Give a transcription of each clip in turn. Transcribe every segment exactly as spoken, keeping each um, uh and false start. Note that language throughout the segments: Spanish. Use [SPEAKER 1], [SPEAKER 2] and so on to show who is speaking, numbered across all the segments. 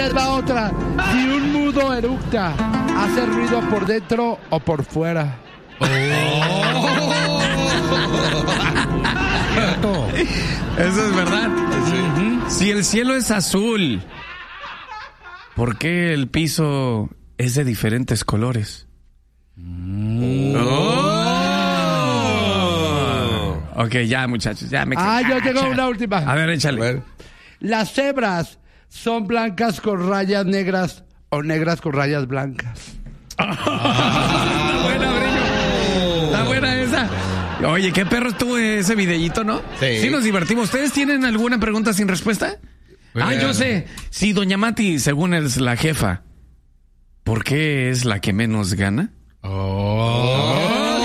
[SPEAKER 1] les va otra. Si un mudo eructa, ¿hace ruido por dentro o por fuera?
[SPEAKER 2] Oh. Eso es verdad. Sí. Uh-huh. Si el cielo es azul, ¿por qué el piso es de diferentes colores? Mm. Oh. Ok, ya, muchachos, ya me quedé.
[SPEAKER 1] Ah, yo tengo una última.
[SPEAKER 2] A ver, échale. A ver.
[SPEAKER 1] ¿Las cebras son blancas con rayas negras o negras con rayas blancas?
[SPEAKER 2] Está buena, Brillo. Está buena esa. Oye, qué perro estuvo ese videíto, ¿no?
[SPEAKER 3] Sí.
[SPEAKER 2] Sí nos divertimos. ¿Ustedes tienen alguna pregunta sin respuesta? Bueno. Ah, yo sé. Si Doña Mati, según es la jefa, ¿por qué es la que menos gana?
[SPEAKER 3] Oh.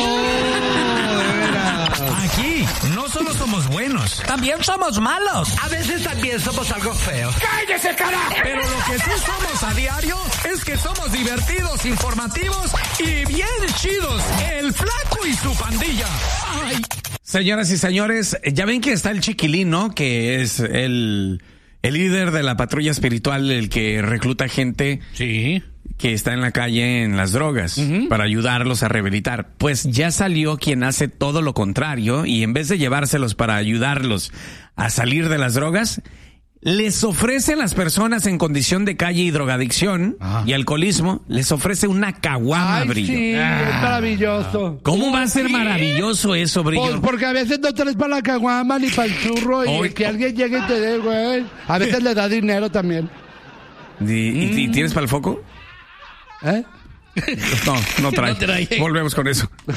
[SPEAKER 4] Aquí no solo somos buenos, también somos malos.
[SPEAKER 5] A veces también somos algo feos.
[SPEAKER 4] ¡Cállese, carajo! Pero lo que sí somos a diario es que somos divertidos, informativos y bien chidos. El Flaco y su pandilla. ¡Ay!
[SPEAKER 2] Señoras y señores, ya ven que está el Chiquilín, ¿no? Que es el, el líder de la patrulla espiritual, el que recluta gente.
[SPEAKER 3] Sí.
[SPEAKER 2] Que está en la calle en las drogas, uh-huh, para ayudarlos a rehabilitar. Pues ya salió quien hace todo lo contrario y en vez de llevárselos para ayudarlos a salir de las drogas, les ofrece a las personas en condición de calle y drogadicción, ah, y alcoholismo, les ofrece una caguama,
[SPEAKER 1] Ay,
[SPEAKER 2] Brillo.
[SPEAKER 1] Sí, ah, es maravilloso.
[SPEAKER 2] ¿Cómo va a ser maravilloso eso, Brillo?
[SPEAKER 1] Pues porque a veces no traes para la caguama ni para el churro y oh, que oh. alguien llegue y te dé, güey. A veces le da dinero también.
[SPEAKER 2] ¿Y, y, ¿y tienes para el foco?
[SPEAKER 1] ¿Eh?
[SPEAKER 2] No, no trae.
[SPEAKER 3] No trae.
[SPEAKER 2] Volvemos con eso.
[SPEAKER 6] K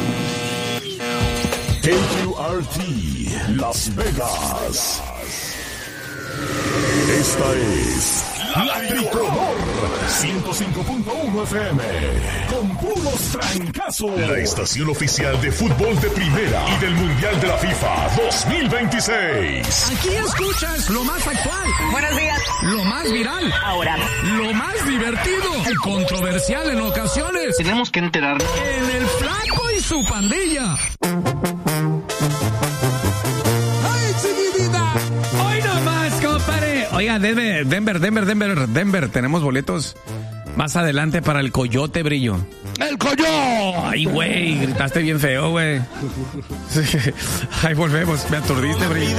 [SPEAKER 6] Q R T Las Vegas. Esta es La Tricolor ciento cinco punto uno F M con puros trancazos. La estación oficial de fútbol de primera y del Mundial de la FIFA dos mil veintiséis.
[SPEAKER 4] Aquí escuchas lo más actual.
[SPEAKER 5] Buenos días.
[SPEAKER 4] Lo más viral.
[SPEAKER 5] Ahora.
[SPEAKER 4] Lo más divertido y controversial en ocasiones.
[SPEAKER 5] Tenemos que enterarnos.
[SPEAKER 4] En el Flaco y su pandilla.
[SPEAKER 2] ¡Ay, chiquitita! ¡Hoy nomás, compadre! Oiga, Denver, Denver, Denver, Denver, Denver, tenemos boletos más adelante para el Coyote, Brillo.
[SPEAKER 1] ¡El Coyote!
[SPEAKER 2] Ay, güey, gritaste bien feo, güey. Ay, volvemos, me aturdiste, Brillo.